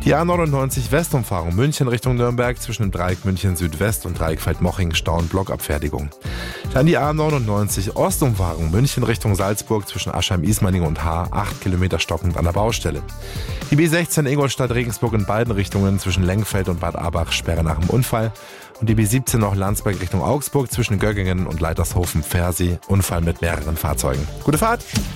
Die A99 Westumfahrung München Richtung Nürnberg zwischen dem Dreieck München Südwest und Dreieck Feldmoching Stau und Blockabfertigung. Dann die A99 Ostumfahrung München Richtung Salzburg zwischen Aschheim-Ismaning und Haar, 8 Kilometer stockend an der Baustelle. Die B16 Ingolstadt-Regensburg in beiden Richtungen zwischen Lengfeld und Bad Abach, Sperre nach dem Unfall. Und die B17 noch Landsberg Richtung Augsburg zwischen Göggingen und Leitershofen-Pfersee, Unfall mit mehreren Fahrzeugen. Gute Fahrt!